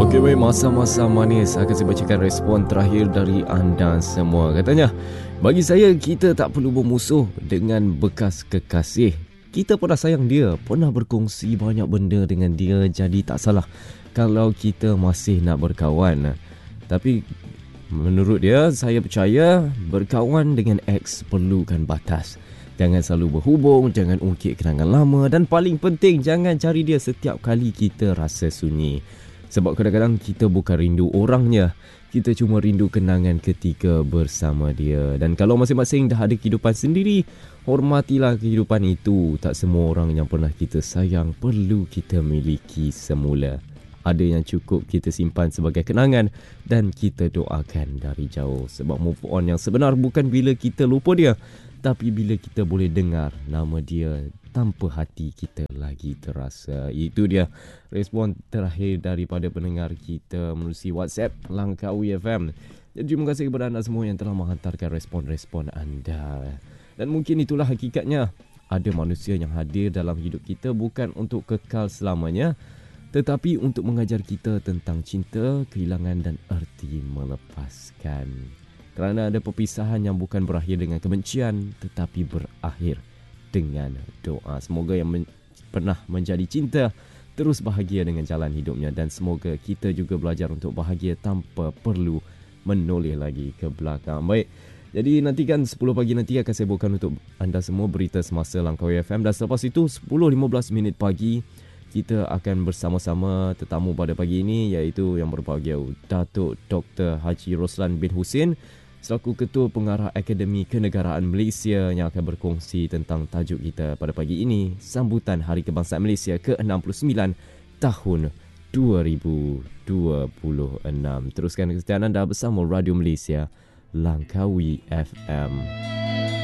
Okey, baik, masa-masa manis. Akan saya bacakan respon terakhir dari anda semua. Katanya, bagi saya kita tak perlu bermusuh dengan bekas kekasih. Kita pernah sayang dia, pernah berkongsi banyak benda dengan dia, jadi tak salah kalau kita masih nak berkawan. Tapi menurut dia, saya percaya berkawan dengan ex perlukan batas. Jangan selalu berhubung, jangan ungkit kenangan lama dan paling penting, jangan cari dia setiap kali kita rasa sunyi. Sebab kadang-kadang kita bukan rindu orangnya, kita cuma rindu kenangan ketika bersama dia. Dan kalau masing-masing dah ada kehidupan sendiri, hormatilah kehidupan itu. Tak semua orang yang pernah kita sayang perlu kita miliki semula. Ada yang cukup kita simpan sebagai kenangan dan kita doakan dari jauh. Sebab move on yang sebenar bukan bila kita lupa dia, tapi bila kita boleh dengar nama dia tanpa hati kita lagi terasa. Itu dia respon terakhir daripada pendengar kita melalui WhatsApp Langkawi FM. Jadi terima kasih kepada anda semua yang telah menghantarkan respon-respon anda. Dan mungkin itulah hakikatnya. Ada manusia yang hadir dalam hidup kita bukan untuk kekal selamanya, tetapi untuk mengajar kita tentang cinta, kehilangan dan erti melepaskan. Kerana ada perpisahan yang bukan berakhir dengan kebencian, tetapi berakhir dengan doa. Semoga yang pernah menjadi cinta terus bahagia dengan jalan hidupnya, dan semoga kita juga belajar untuk bahagia tanpa perlu menoleh lagi ke belakang. Baik, jadi nantikan 10 pagi nanti akan saya bawakan untuk anda semua berita semasa Langkawi FM, dan selepas itu 10.15 minit pagi kita akan bersama-sama tetamu pada pagi ini, iaitu yang berbahagia Datuk Dr. Haji Roslan bin Husin selaku Ketua Pengarah Akademi Kenegaraan Malaysia, yang akan berkongsi tentang tajuk kita pada pagi ini, sambutan Hari Kebangsaan Malaysia ke-69 tahun 2026. Teruskan kesetiaan anda bersama Radio Malaysia Langkawi FM.